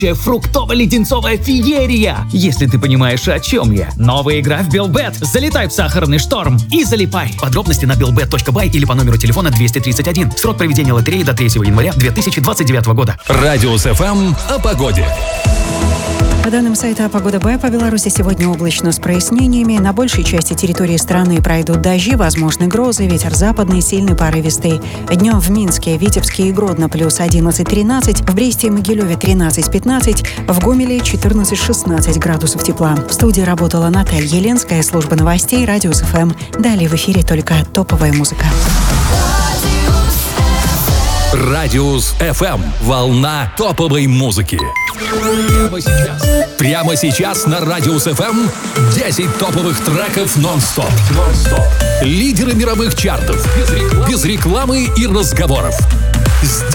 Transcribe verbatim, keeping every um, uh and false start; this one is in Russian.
Фруктово-леденцовая феерия! Если ты понимаешь, о чем я. Новая игра в Билбет. Залетай в сахарный шторм и залипай. Подробности на билбет точка бай или по номеру телефона двести тридцать один. Срок проведения лотереи до третьего января две тысячи двадцать девятого года. Радиус эф эм о погоде. По данным сайта «Погода Б», по Беларуси сегодня облачно с прояснениями. На большей части территории страны пройдут дожди, возможны грозы, ветер западный, сильный порывистый. Днем в Минске, Витебске и Гродно плюс одиннадцать-тринадцать, в Бресте и Могилеве тринадцать-пятнадцать, в Гомеле четырнадцать-шестнадцать градусов тепла. В студии работала Наталья Еленская, служба новостей «Радиус эф эм». Далее в эфире только топовая музыка. Радиус эф эм. Волна топовой музыки. Прямо сейчас. Прямо сейчас на Радиус эф эм десять топовых треков нон-стоп. нон-стоп. Лидеры мировых чартов. Без рекламы, без рекламы и разговоров.